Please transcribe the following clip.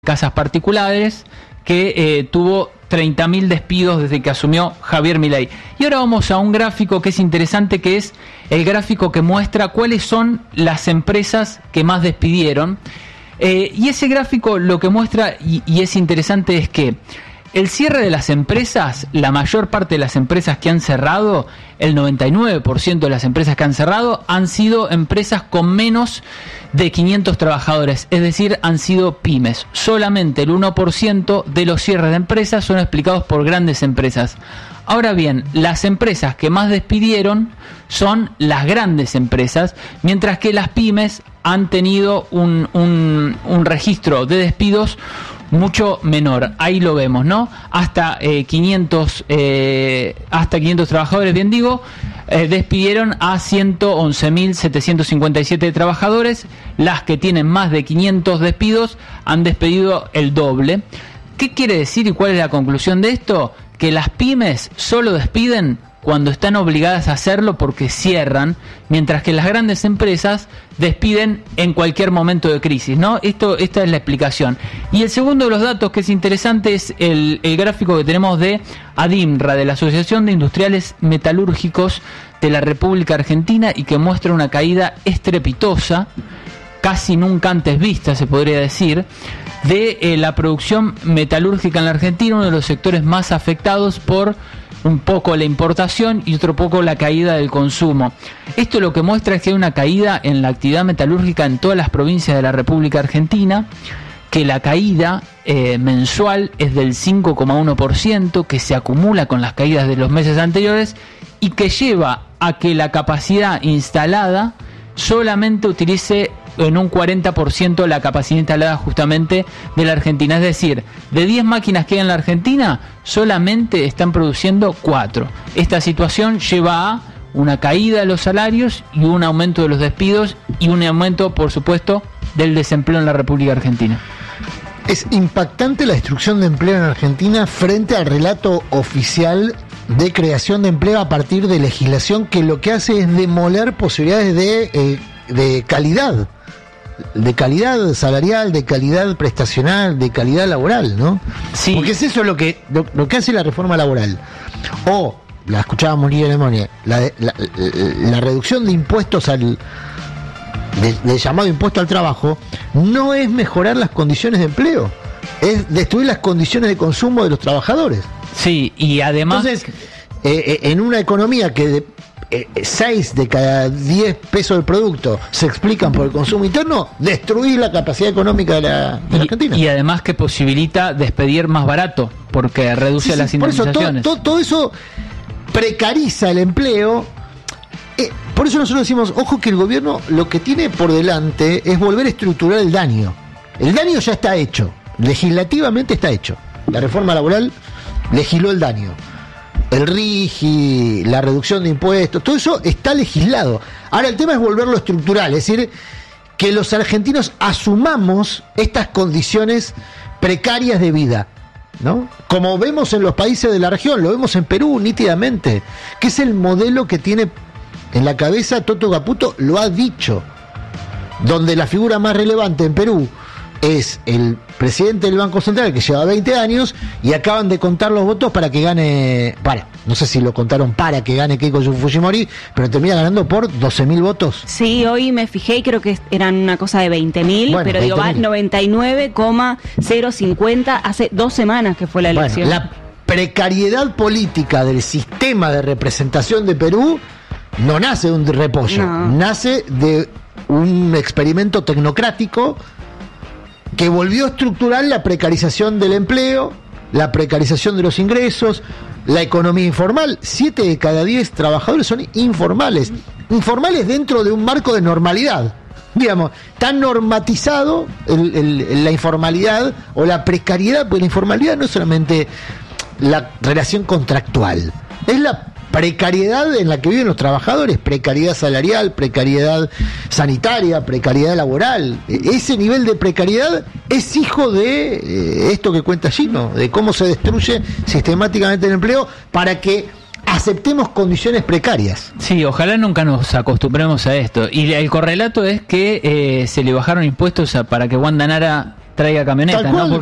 casas particulares que tuvo 30.000 despidos desde que asumió Javier Milei. Y ahora vamos a un gráfico que es interesante, que es el gráfico que muestra cuáles son las empresas que más despidieron. Y ese gráfico lo que muestra, y es interesante, es que el cierre de las empresas, la mayor parte de las empresas que han cerrado, el 99% de las empresas que han cerrado, han sido empresas con menos de 500 trabajadores, es decir, han sido pymes. Solamente el 1% de los cierres de empresas son explicados por grandes empresas. Ahora bien, las empresas que más despidieron son las grandes empresas, mientras que las pymes han tenido un registro de despidos mucho menor. Ahí lo vemos, ¿no? Hasta 500 trabajadores, bien digo, despidieron a 111.757 trabajadores. Las que tienen más de 500 despidos han despedido el doble. ¿Qué quiere decir y cuál es la conclusión de esto? Que las pymes solo despiden cuando están obligadas a hacerlo porque cierran, mientras que las grandes empresas despiden en cualquier momento de crisis, ¿no? Esta es la explicación. Y el segundo de los datos que es interesante es el gráfico que tenemos de ADIMRA, de la Asociación de Industriales Metalúrgicos de la República Argentina, y que muestra una caída estrepitosa, casi nunca antes vista, se podría decir, de la producción metalúrgica en la Argentina, uno de los sectores más afectados por un poco la importación y otro poco la caída del consumo. Esto lo que muestra es que hay una caída en la actividad metalúrgica en todas las provincias de la República Argentina, que la caída mensual es del 5,1%, que se acumula con las caídas de los meses anteriores y que lleva a que la capacidad instalada solamente utilice en un 40% la capacidad instalada justamente de la Argentina. Es decir, de 10 máquinas que hay en la Argentina, solamente están produciendo 4. Esta situación lleva a una caída de los salarios y un aumento de los despidos y un aumento, por supuesto, del desempleo en la República Argentina. Es impactante la destrucción de empleo en Argentina frente al relato oficial de creación de empleo a partir de legislación que lo que hace es demoler posibilidades de calidad salarial, de calidad prestacional, de calidad laboral, ¿no? Sí. Porque es eso lo que hace la reforma laboral. O, la escuchábamos Lidia Lemoni, la reducción de impuestos del llamado impuesto al trabajo, no es mejorar las condiciones de empleo, es destruir las condiciones de consumo de los trabajadores. Sí, y además... Entonces, en una economía que 6 de cada 10 pesos del producto se explican por el consumo interno, destruir la capacidad económica de la Argentina. Y además que posibilita despedir más barato, porque reduce las indemnizaciones. Por eso, todo eso precariza el empleo. Por eso nosotros decimos, ojo que el gobierno lo que tiene por delante es volver a estructurar el daño. El daño ya está hecho, legislativamente está hecho. La reforma laboral legisló el daño. El RIGI, la reducción de impuestos, todo eso está legislado. Ahora el tema es volverlo estructural, es decir, que los argentinos asumamos estas condiciones precarias de vida, ¿no? Como vemos en los países de la región, lo vemos en Perú nítidamente, que es el modelo que tiene en la cabeza Toto Caputo, lo ha dicho, donde la figura más relevante en Perú es el presidente del Banco Central, que lleva 20 años, y acaban de contar los votos para que gane, no sé si lo contaron para que gane Keiko Fujimori, pero termina ganando por 12.000 votos. Sí, hoy me fijé y creo que eran una cosa de 20.000, bueno, pero 20.000. Digo, va 99,050 hace 2 semanas que fue la elección. Bueno, la precariedad política del sistema de representación de Perú no nace de un repollo, nace de un experimento tecnocrático que volvió a estructurar la precarización del empleo, la precarización de los ingresos, la economía informal. 7 de cada 10 trabajadores son informales dentro de un marco de normalidad. Digamos, tan normatizado la informalidad o la precariedad, porque la informalidad no es solamente la relación contractual, es la precariedad en la que viven los trabajadores, precariedad salarial, precariedad sanitaria, precariedad laboral. Ese nivel de precariedad es hijo de esto que cuenta Gino, de cómo se destruye sistemáticamente el empleo para que aceptemos condiciones precarias. Sí, ojalá nunca nos acostumbremos a esto. Y el correlato es que se le bajaron impuestos para que Wanda Nara traiga camionetas, ¿no?